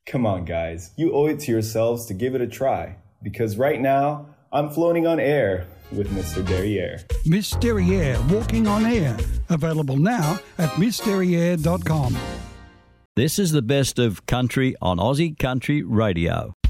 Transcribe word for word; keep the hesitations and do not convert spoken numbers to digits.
Come on, guys. You owe it to yourselves to give it a try. Because right now, I'm floating on air with Mister Derriere. Miss Derriere, Walking on Air. Available now at miss derriere dot com. This is the best of country on Aussie Country Radio.